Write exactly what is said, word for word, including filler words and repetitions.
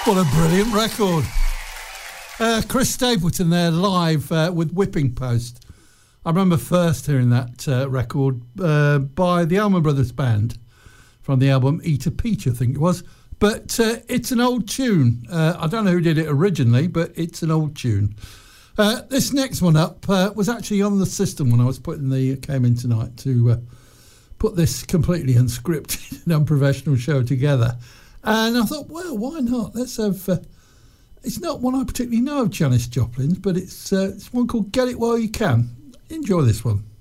What a brilliant record. Uh, Chris Stapleton there live uh, with Whipping Post. I remember first hearing that uh, record uh, by the Allman Brothers Band from the album Eat a Peach, I think it was. But uh, it's an old tune. Uh, I don't know who did it originally, but it's an old tune. Uh, this next one up uh, was actually on the system when I was putting the came in tonight to uh, put this completely unscripted and unprofessional show together. And I thought, well, why not? Let's have... Uh, it's not one I particularly know of Janis Joplin's, but it's, uh, it's one called Get It While You Can. Enjoy this one.